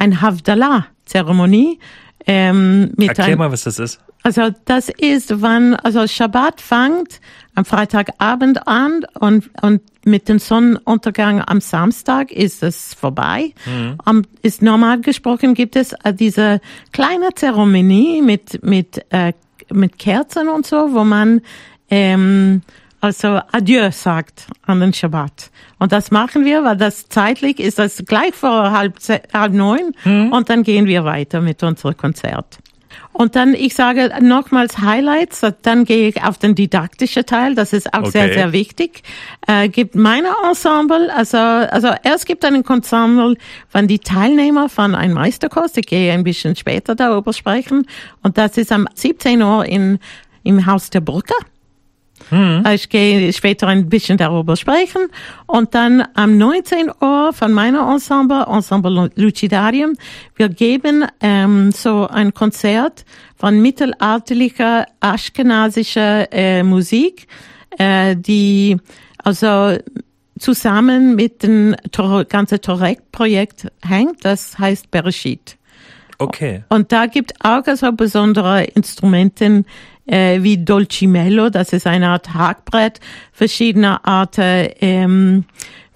ein Havdalah-Zeremonie. Erklär mal, was das ist. Also das ist, also Schabbat fängt am Freitagabend an und mit dem Sonnenuntergang am Samstag ist es vorbei. Ist normal gesprochen, gibt es diese kleine Zeremonie mit Kerzen und so, wo man also Adieu sagt an den Schabbat. Und das machen wir, weil das zeitlich ist das gleich vor halb 9 und dann gehen wir weiter mit unserem Konzert. Und dann, ich sage nochmals Highlights, dann gehe ich auf den didaktischen Teil, das ist auch sehr, sehr wichtig. Gibt meine Ensemble, also erst gibt ein Ensemble von die Teilnehmer von einem Meisterkurs, ich gehe ein bisschen später darüber sprechen, und das ist am 17 Uhr im Haus der Brücke. Ich gehe später ein bisschen darüber sprechen. Und dann am 19 Uhr von meiner Ensemble Lucidarium, wir geben so ein Konzert von mittelalterlicher aschkenasischer Musik, die also zusammen mit dem ganzen Torek-Projekt hängt. Das heißt Bereshit. Okay. Und da gibt auch also besondere Instrumenten wie Dolcimelo, das ist eine Art Hackbrett, verschiedene Arten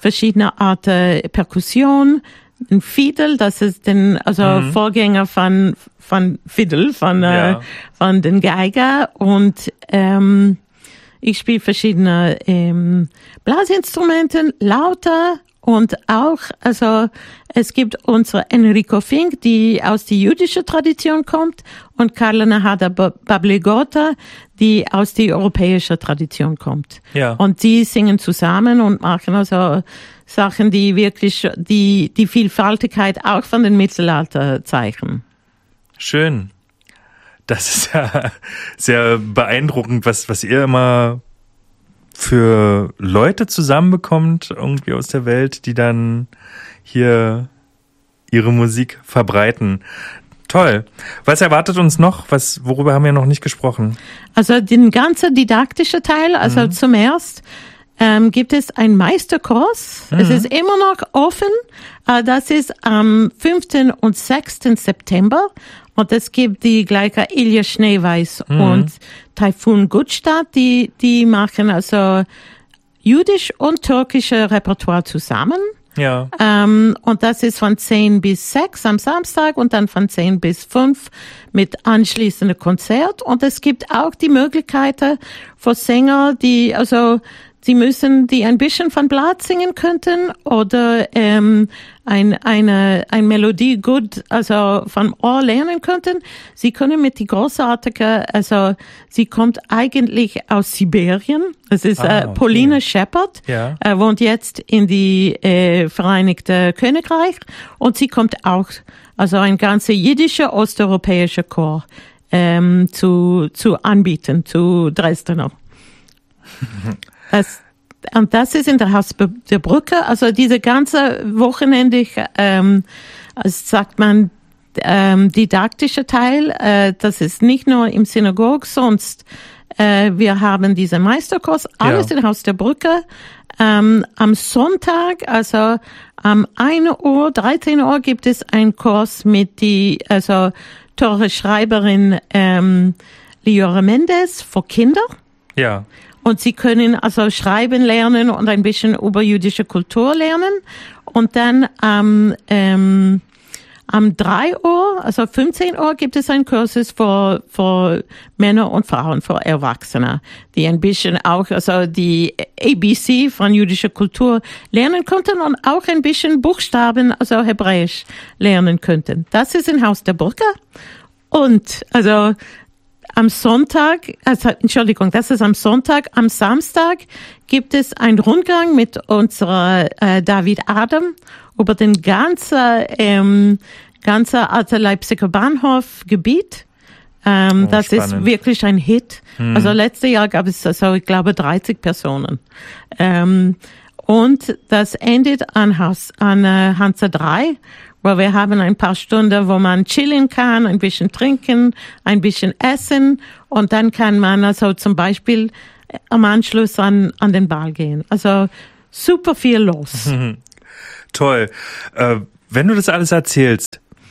Perkussion, ein Fiddle, das ist Vorgänger von Fiddle, von den Geiger, und ich spiele verschiedene Blasinstrumente, Lauter. Und auch, also es gibt unsere Enrico Fink, die aus der jüdischen Tradition kommt, und Carla Nahada Bablegota, die aus der europäischen Tradition kommt. Ja. Und die singen zusammen und machen also Sachen, die wirklich die Vielfaltigkeit auch von den Mittelalter zeichnen. Schön. Das ist ja sehr beeindruckend, was ihr immer für Leute zusammenbekommt, irgendwie aus der Welt, die dann hier ihre Musik verbreiten. Toll. Was erwartet uns noch? Worüber haben wir noch nicht gesprochen? Also den ganzen didaktischen Teil, also zum ersten gibt es einen Meisterkurs. Es ist immer noch offen. Das ist am 5. und 6. September. Und es gibt die gleiche Ilja Schneeweiß und Taifun Gutstadt, die machen also jüdisch und türkische Repertoire zusammen. Ja. Und das ist von 10 bis 6 am Samstag und dann von 10 bis 5 mit anschließendem Konzert. Und es gibt auch die Möglichkeiten für Sänger, die die ein bisschen von Blatt singen könnten oder eine Melodie gut, also vom Ohr lernen könnten. Sie können mit die großartige, also sie kommt eigentlich aus Sibirien. Es ist Paulina Shepard, wohnt jetzt in die Vereinigte Königreich, und sie kommt auch, also ein ganzer jiddischer osteuropäischer Chor zu anbieten, zu Dresdner. Das ist in der Haus der Brücke, also diese ganze Wochenende, sagt man, didaktische Teil, das ist nicht nur im Synagog, sonst wir haben diesen Meisterkurs, alles in Haus der Brücke. Am Sonntag, also am 13 Uhr gibt es einen Kurs mit die teure Schreiberin Liora Mendes für Kinder. Ja. Und sie können also schreiben lernen und ein bisschen über jüdische Kultur lernen. Und dann am 3 Uhr, also 15 Uhr, gibt es einen Kurs für Männer und Frauen, für Erwachsene, die ein bisschen auch, also die ABC von jüdischer Kultur lernen könnten und auch ein bisschen Buchstaben, also Hebräisch lernen könnten. Das ist im Haus der Brücke. Und, also, am Sonntag, das ist am Sonntag, am Samstag gibt es einen Rundgang mit unserer David Adam über den ganze alte Leipziger Bahnhofgebiet. Das spannend. Ist wirklich ein Hit. Also letztes Jahr gab es, ich glaube, 30 Personen. Und das endet an Hansa 3. Weil wir haben ein paar Stunden, wo man chillen kann, ein bisschen trinken, ein bisschen essen, und dann kann man also zum Beispiel am Anschluss an den Ball gehen. Also super viel los. Toll. Wenn du das alles erzählst,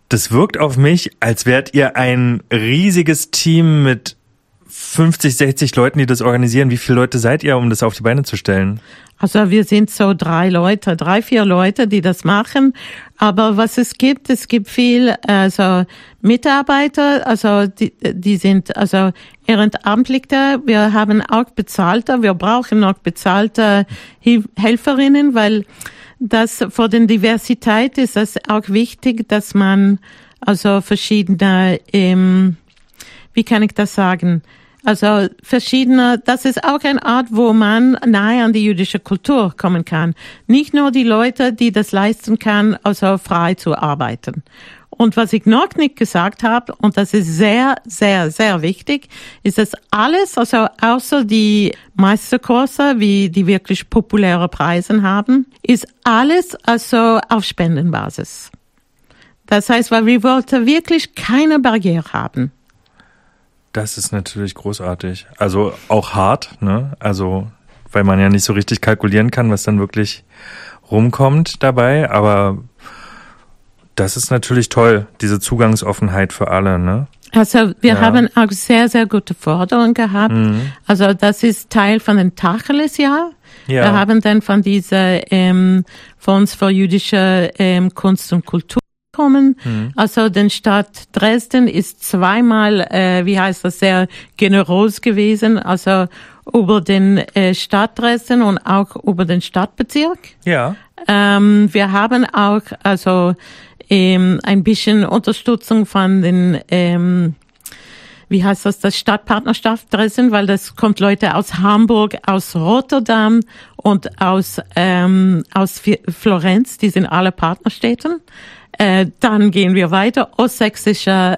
Das wirkt auf mich, als wärt ihr ein riesiges Team mit 50, 60 Leuten, die das organisieren. Wie viele Leute seid ihr, um das auf die Beine zu stellen? Also wir sind so 3, 4 Leute, die das machen. Aber was es gibt viel Mitarbeiter, also die sind also Ehrenamtliche. Wir haben auch bezahlte, wir brauchen noch bezahlte Helferinnen, weil das für die Diversität ist es auch wichtig, dass man also verschiedene, wie kann ich das sagen? Also verschiedene, das ist auch eine Art, wo man nahe an die jüdische Kultur kommen kann. Nicht nur die Leute, die das leisten kann, also frei zu arbeiten. Und was ich noch nicht gesagt habe, und das ist sehr, sehr, sehr wichtig, ist, dass alles, also außer die Meisterkurse, wie die wirklich populäre Preise haben, ist alles also auf Spendenbasis. Das heißt, weil wir wollten wirklich keine Barriere haben. Das ist natürlich großartig. Also auch hart, ne? Also, weil man ja nicht so richtig kalkulieren kann, was dann wirklich rumkommt dabei. Aber das ist natürlich toll, diese Zugangsoffenheit für alle, ne? Also wir haben auch sehr, sehr gute Forderungen gehabt. Mhm. Also das ist Teil von dem Tacheles-Jahr. Ja. Wir haben dann von dieser Fonds für jüdische Kunst und Kultur kommen. Also die Stadt Dresden ist zweimal, sehr generös gewesen, also über den Stadt Dresden und auch über den Stadtbezirk. Ja. Wir haben auch also ein bisschen Unterstützung von den das Stadtpartnerschaft Dresden, weil das kommt Leute aus Hamburg, aus Rotterdam und aus Florenz, die sind alle Partnerstädten. Dann gehen wir weiter, Ostsächsische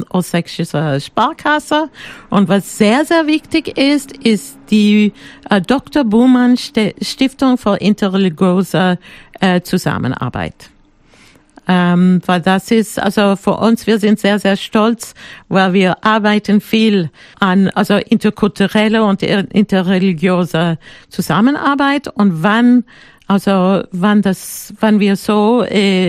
Sparkasse. Und was sehr, sehr wichtig ist die Dr. Buhmann Stiftung für interreligiöse Zusammenarbeit. Weil das ist, also für uns, wir sind sehr, sehr stolz, weil wir arbeiten viel an, also interkulturelle und interreligiöse Zusammenarbeit. Und wenn wir so,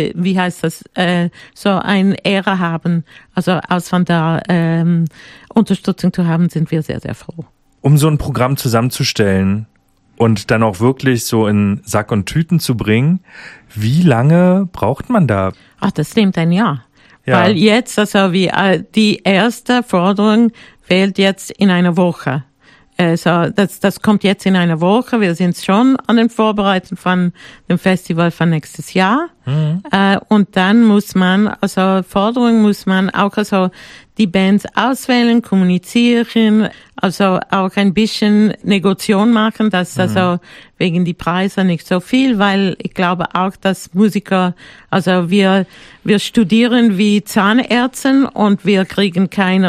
so eine Ehre haben, also aus von der Unterstützung zu haben, sind wir sehr, sehr froh. Um so ein Programm zusammenzustellen und dann auch wirklich so in Sack und Tüten zu bringen, wie lange braucht man da? Ach, das nimmt ein Jahr. Ja. Weil jetzt, also die erste Forderung fehlt jetzt in einer Woche. So, das kommt jetzt in einer Woche. Wir sind schon an den Vorbereitungen von dem Festival von nächstes Jahr. Mhm. Und dann muss man auch die Bands auswählen, kommunizieren, also auch ein bisschen Negoziation machen, dass also wegen die Preise nicht so viel, weil ich glaube auch, dass Musiker, also wir studieren wie Zahnärzte und wir kriegen kein,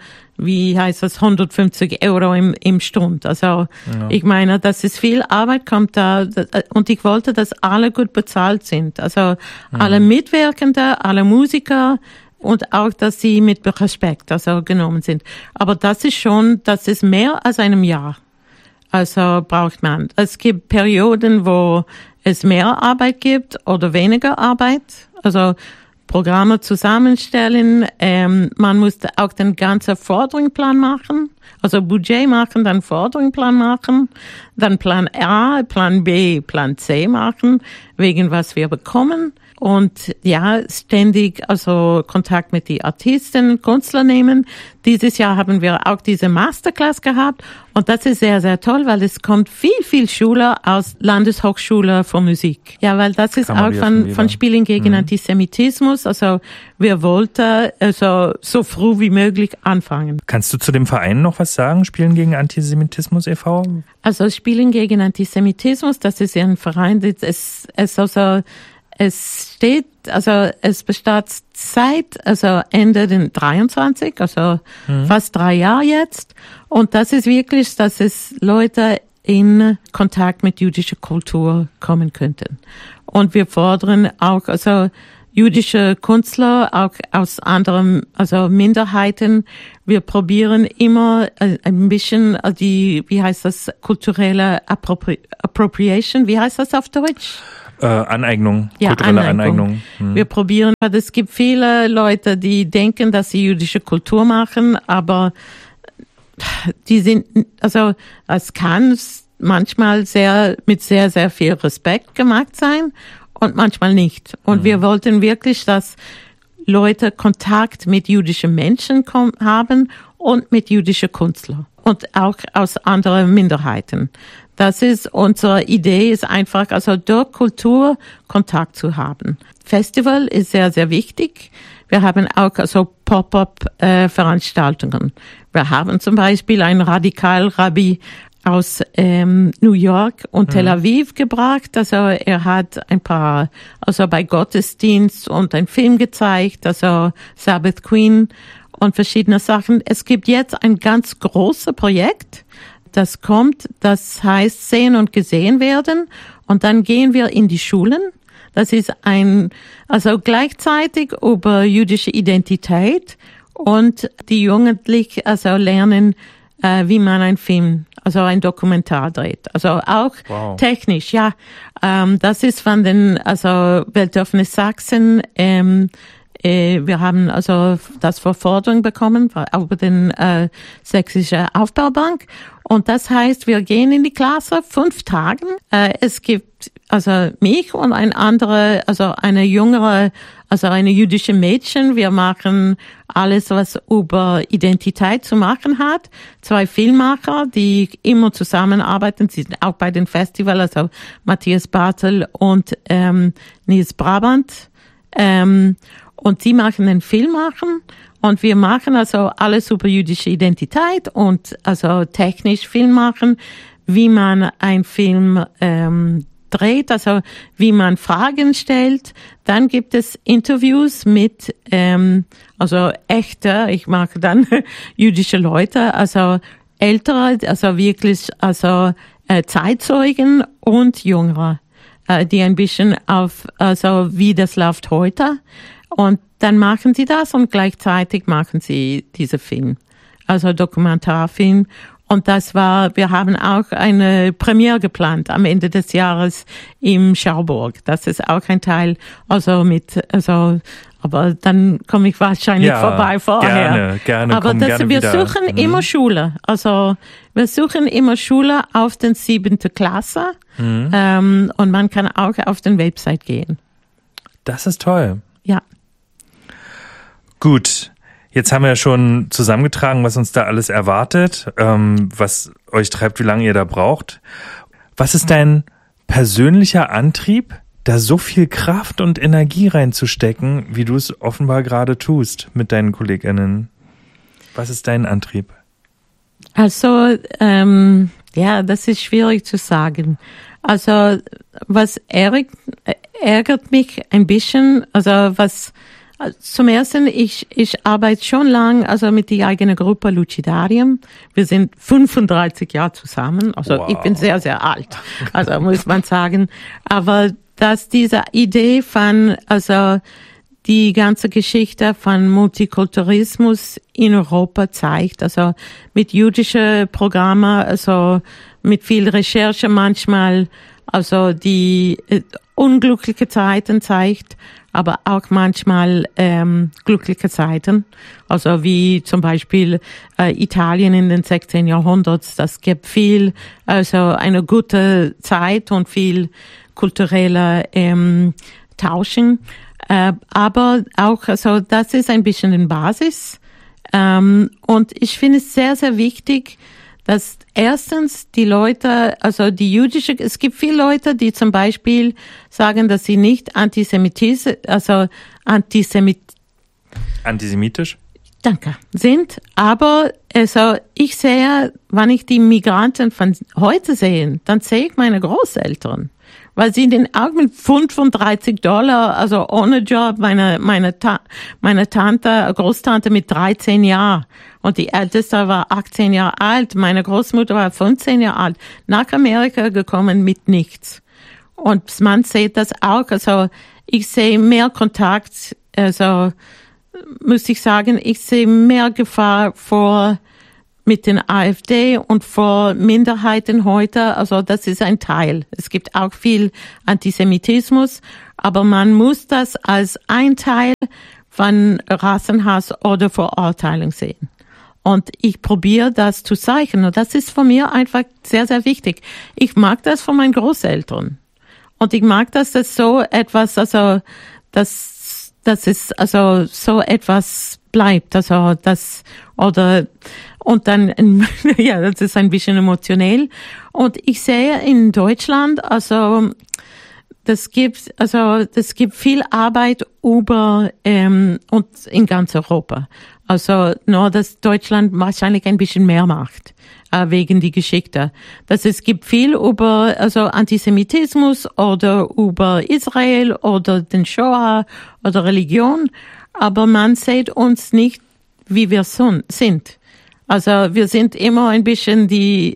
150 Euro im Stund. Also, Ich meine, das ist viel Arbeit kommt da, und ich wollte, dass alle gut bezahlt sind. Also, alle Mitwirkende, alle Musiker, und auch, dass sie mit Respekt, also genommen sind. Aber das ist mehr als einem Jahr. Also braucht man. Es gibt Perioden, wo es mehr Arbeit gibt oder weniger Arbeit. Also Programme zusammenstellen. Man muss auch den ganzen Forderungsplan machen. Also Budget machen, dann Forderungsplan machen, dann Plan A, Plan B, Plan C machen, wegen was wir bekommen. Und ja, ständig also Kontakt mit den Artisten, Künstler nehmen. Dieses Jahr haben wir auch diese Masterclass gehabt und das ist sehr, sehr toll, weil es kommt viel Schüler aus Landeshochschule für Musik. Ja, weil das ist auch von Spielen gegen Antisemitismus. Also wir wollten also so früh wie möglich anfangen. Kannst du zu dem Verein noch was sagen, Spielen gegen Antisemitismus e.V.? Also Spielen gegen Antisemitismus, das ist ja ein Verein, es besteht seit Ende den 23, fast 3 Jahre jetzt. Und das ist wirklich, dass es Leute in Kontakt mit jüdischer Kultur kommen könnten. Und wir fordern auch, jüdische Künstler, auch aus anderen, also Minderheiten. Wir probieren immer ein bisschen kulturelle Appropriation, wie heißt das auf Deutsch? Aneignung, ja, kulturelle Aneignung. Wir probieren, weil es gibt viele Leute, die denken, dass sie jüdische Kultur machen, aber die sind, also es kann manchmal mit sehr, sehr viel Respekt gemacht sein und manchmal nicht. Und wir wollten wirklich, dass Leute Kontakt mit jüdischen Menschen haben und mit jüdischen Künstlern und auch aus anderen Minderheiten. Das ist unsere Idee, ist einfach, also durch Kultur Kontakt zu haben. Festival ist sehr, sehr wichtig. Wir haben auch also Pop-up-Veranstaltungen. Wir haben zum Beispiel einen Radikal-Rabbi aus New York und Tel Aviv gebracht. Also er hat ein paar, also bei Gottesdienst und einen Film gezeigt, also Sabbath Queen und verschiedene Sachen. Es gibt jetzt ein ganz großes Projekt, das kommt, das heißt Sehen und Gesehen werden. Und dann gehen wir in die Schulen. Das ist also gleichzeitig über jüdische Identität und die Jugendlichen also lernen, wie man einen Film, also ein Dokumentar dreht. Also auch technisch, ja. Das ist von den, also Weltöffnis Sachsen, wir haben also das Verforderung bekommen über den Sächsische Aufbaubank. Und das heißt, wir gehen in die Klasse 5 Tagen. Es gibt also mich und eine jüdische Mädchen. Wir machen alles, was über Identität zu machen hat. 2 Filmemacher, die immer zusammenarbeiten. Sie sind auch bei den Festivals, also Matthias Bartel und Nils Brabant. Und sie machen den Film machen. Und wir machen also alles über jüdische Identität und also technisch Film machen, wie man einen Film dreht, also wie man Fragen stellt. Dann gibt es Interviews mit also echte, ich mag dann jüdische Leute, also ältere, also wirklich also Zeitzeugen und Jüngere, die ein bisschen also wie das läuft heute. Und dann machen sie das und gleichzeitig machen sie diese Film, also Dokumentarfilm. Und wir haben auch eine Premiere geplant am Ende des Jahres im Schauburg. Das ist auch ein Teil, aber dann komme ich wahrscheinlich vorbei vorher. Gerne. Aber wir suchen immer Schule. Also wir suchen immer Schule auf den 7. Klasse. Und man kann auch auf den Website gehen. Das ist toll. Ja. Gut, jetzt haben wir ja schon zusammengetragen, was uns da alles erwartet, was euch treibt, wie lange ihr da braucht. Was ist dein persönlicher Antrieb, da so viel Kraft und Energie reinzustecken, wie du es offenbar gerade tust mit deinen KollegInnen? Was ist dein Antrieb? Also, das ist schwierig zu sagen. Also, was ärgert mich ein bisschen, zum ersten, ich arbeite schon lang, also mit der eigenen Gruppe Lucidarium. Wir sind 35 Jahre zusammen, also Ich bin sehr, sehr alt, also muss man sagen. Aber dass diese Idee von, also die ganze Geschichte von Multikulturalismus in Europa zeigt, also mit jüdischen Programmen, also mit viel Recherche manchmal, also die unglückliche Zeiten zeigt, aber auch manchmal glückliche Zeiten. Also wie zum Beispiel Italien in den 16. Jahrhunderts. Das gibt viel, also eine gute Zeit und viel kulturelle Tauschen. Aber auch, also das ist ein bisschen die Basis. Und ich finde es sehr, sehr wichtig, dass erstens die Leute, also es gibt viele Leute, die zum Beispiel sagen, dass sie nicht antisemitisch sind, aber also ich sehe, wenn ich die Migranten von heute sehe, dann sehe ich meine Großeltern, weil sie den auch mit $35, also ohne Job, meine Tante, Großtante mit 13 Jahren und die Älteste war 18 Jahre alt, meine Großmutter war 15 Jahre alt, nach Amerika gekommen mit nichts. Und man sieht das auch, also ich sehe mehr Kontakt, also muss ich sagen, ich sehe mehr Gefahr vor mit den AfD und vor Minderheiten heute. Also das ist ein Teil. Es gibt auch viel Antisemitismus, aber man muss das als ein Teil von Rassenhass oder Verurteilung sehen. Und ich probiere das zu zeigen. Und das ist für mich einfach sehr, sehr wichtig. Ich mag das von meinen Großeltern. Und ich mag, dass das so etwas, also, das ist, also, so etwas bleibt. Also, das, oder, und dann, ja, das ist ein bisschen emotionell. Und ich sehe in Deutschland, also, das gibt viel Arbeit über, und in ganz Europa. Also, nur, dass Deutschland wahrscheinlich ein bisschen mehr macht, wegen die Geschichte. Es gibt viel über, also, Antisemitismus oder über Israel oder den Shoah oder Religion. Aber man sieht uns nicht, wie wir sind. Also, wir sind immer ein bisschen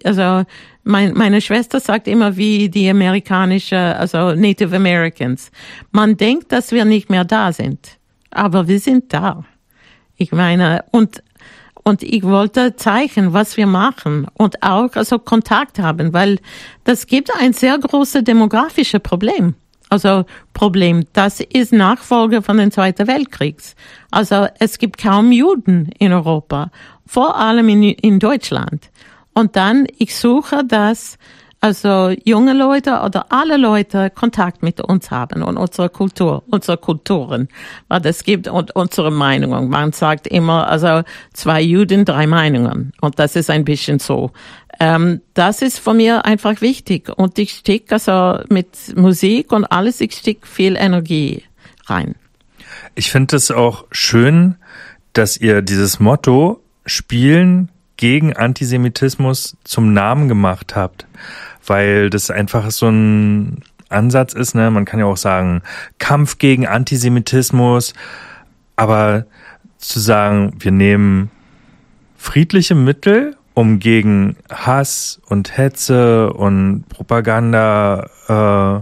meine Schwester sagt immer wie die also Native Americans. Man denkt, dass wir nicht mehr da sind. Aber wir sind da. Ich meine, und ich wollte zeigen, was wir machen und auch, also Kontakt haben, weil das gibt ein sehr großes demografisches Problem. Also das ist Nachfolge von den Zweiten Weltkriegs. Also es gibt kaum Juden in Europa, vor allem in Deutschland. Und dann, ich suche, dass also junge Leute oder alle Leute Kontakt mit uns haben und unsere Kulturen, weil es gibt und unsere Meinungen. Man sagt immer, also 2 Juden, 3 Meinungen. Und das ist ein bisschen so. Das ist von mir einfach wichtig. Und ich stecke also mit Musik und alles, ich stecke viel Energie rein. Ich finde es auch schön, dass ihr dieses Motto Spielen gegen Antisemitismus zum Namen gemacht habt, weil das einfach so ein Ansatz ist, ne? Man kann ja auch sagen, Kampf gegen Antisemitismus, aber zu sagen, wir nehmen friedliche Mittel, um gegen Hass und Hetze und Propaganda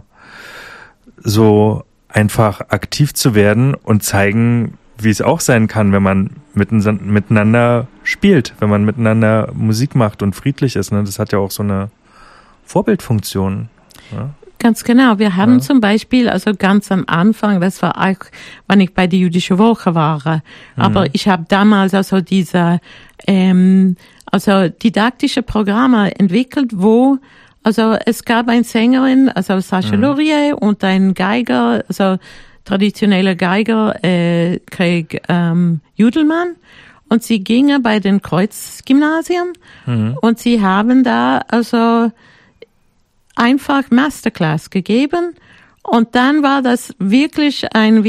so einfach aktiv zu werden und zeigen, wie es auch sein kann, wenn man miteinander spielt, wenn man miteinander Musik macht und friedlich ist. Ne? Das hat ja auch so eine Vorbildfunktion. Ja? Ganz genau. Wir haben zum Beispiel, also ganz am Anfang, das war auch, wenn ich bei der Jüdischen Woche war, aber ich habe damals also diese didaktische Programme entwickelt, wo also es gab eine Sängerin, also Sascha Laurier und ein Geiger, also traditioneller Geiger, Craig Judelmann, und sie gingen bei den Kreuzgymnasien und sie haben da also einfach Masterclass gegeben und dann war das wirklich ein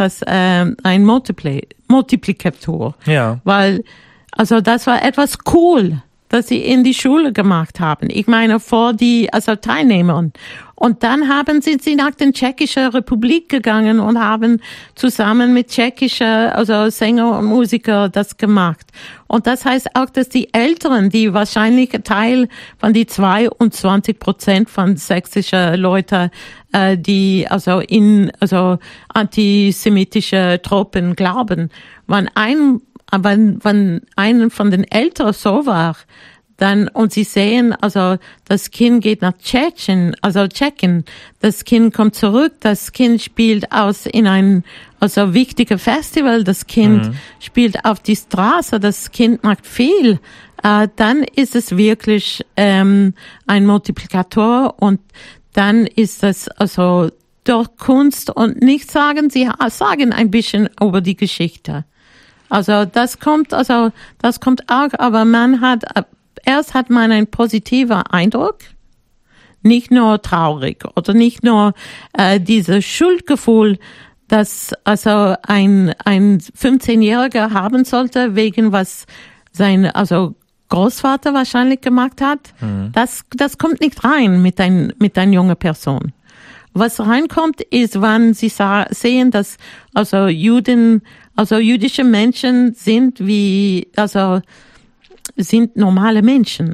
Multiplikator. Ja. Weil, also das war etwas cool, dass sie in die Schule gemacht haben. Ich meine, vor die, also Teilnehmern. Und dann sind sie nach der Tschechischen Republik gegangen und haben zusammen mit tschechischen, also Sänger und Musiker das gemacht. Und das heißt auch, dass die Älteren, die wahrscheinlich Teil von die 22% von sächsischen Leuten, die also antisemitische Truppen glauben, wenn einen von den Älteren so war, dann, und sie sehen, also, das Kind geht nach Tschechien, das Kind kommt zurück, das Kind spielt in ein, also, wichtiger Festival, das Kind spielt auf die Straße, das Kind macht viel, dann ist es wirklich, ein Multiplikator und dann ist es, also, durch Kunst und nicht sagen, sie sagen ein bisschen über die Geschichte. Also, das kommt auch, aber erst hat man einen positiven Eindruck, nicht nur traurig oder nicht nur dieses Schuldgefühl, das also ein 15-Jähriger haben sollte, wegen was sein Großvater wahrscheinlich gemacht hat. Das kommt nicht rein mit einer jungen Person. Was reinkommt, ist, wenn sie sehen, dass jüdische Menschen sind sind normale Menschen.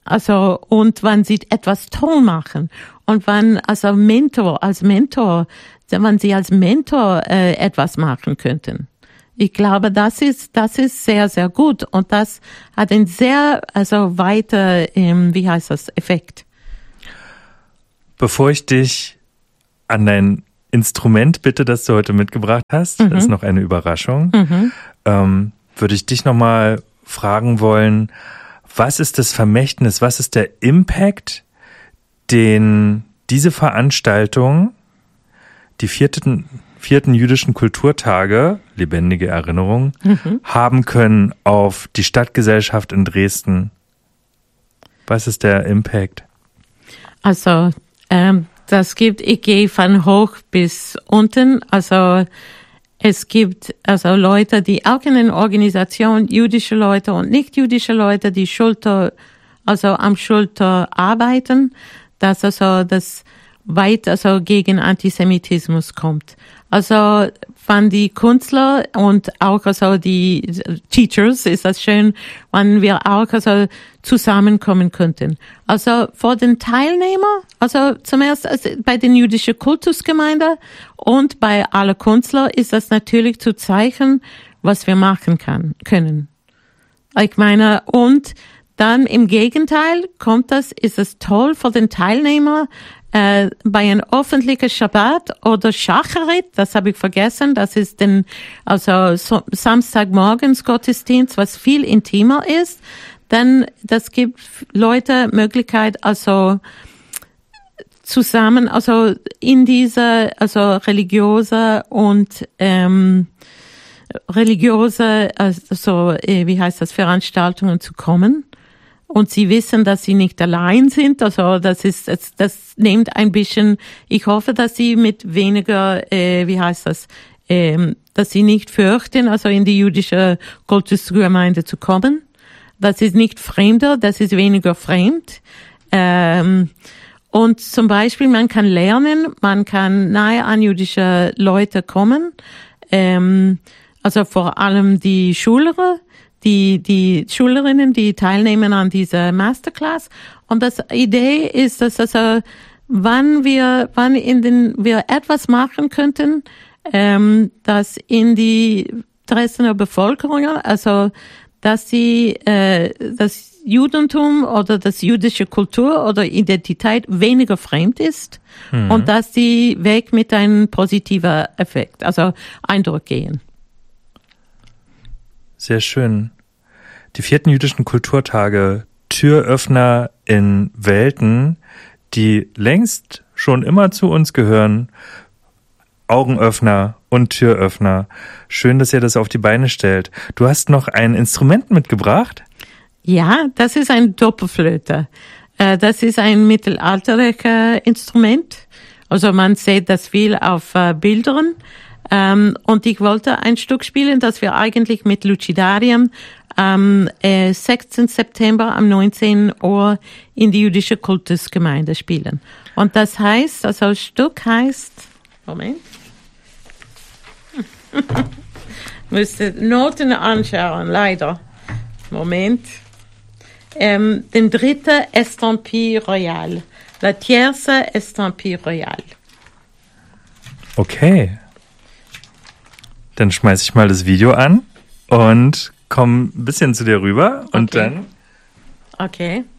Also, und wenn sie etwas toll machen und wenn als Mentor wenn sie als Mentor etwas machen könnten. Ich glaube, das ist sehr, sehr gut und das hat einen sehr, weiter, Effekt. Bevor ich dich an dein Instrument bitte, das du heute mitgebracht hast, das ist noch eine Überraschung, würde ich dich nochmal fragen wollen, was ist das Vermächtnis, was ist der Impact, den diese Veranstaltung, die vierten jüdischen Kulturtage, lebendige Erinnerung, haben können auf die Stadtgesellschaft in Dresden? Was ist der Impact? Also, ich gehe von hoch bis unten. Also, es gibt Leute, die auch in den Organisationen, jüdische Leute und nicht jüdische Leute, die am Schulter arbeiten, dass das weit gegen Antisemitismus kommt. Also von die Künstler und auch die Teachers ist das schön, wenn wir auch zusammenkommen könnten. Also vor den Teilnehmern, zuerst bei den jüdischen Kultusgemeinde und bei allen Künstlern ist das natürlich zu zeigen, was wir machen können. Ich meine, und dann im Gegenteil ist es toll für den Teilnehmer, bei einem öffentlichen Schabbat oder Shacharit, das habe ich vergessen, das ist Samstagmorgens Gottesdienst, was viel intimer ist, dann, das gibt Leute Möglichkeit, zusammen, in diese, religiöse und, Veranstaltungen zu kommen. Und sie wissen, dass sie nicht allein sind. Also das nimmt ein bisschen, ich hoffe, dass sie mit weniger, dass sie nicht fürchten, in die jüdische Kultusgemeinde zu kommen. Das ist nicht fremder, das ist weniger fremd. Und zum Beispiel, man kann lernen, man kann nahe an jüdische Leute kommen. Vor allem die Schüler, die Schülerinnen, die teilnehmen an dieser Masterclass. Und das Idee ist, dass wann wir etwas machen könnten, dass in die Dresdner Bevölkerung, dass sie das Judentum oder das jüdische Kultur oder Identität weniger fremd ist und dass sie weg mit einem positiven Effekt, Eindruck gehen. Sehr schön. Die 4. jüdischen Kulturtage, Türöffner in Welten, die längst schon immer zu uns gehören, Augenöffner und Türöffner. Schön, dass ihr das auf die Beine stellt. Du hast noch ein Instrument mitgebracht? Ja, das ist ein Doppelflöte. Das ist ein mittelalterliches Instrument. Man sieht das viel auf Bildern. Und ich wollte ein Stück spielen, das wir eigentlich mit Lucidarium am 6. September um 19 Uhr in die jüdische Kultusgemeinde spielen. Und das heißt, das Stück heißt, Moment, müsste Noten anschauen, leider. Moment. Den dritten Estampille Royale. La tierce Estampille Royale. Okay. Dann schmeiß ich mal das Video an und komm ein bisschen zu dir rüber und dann. Okay.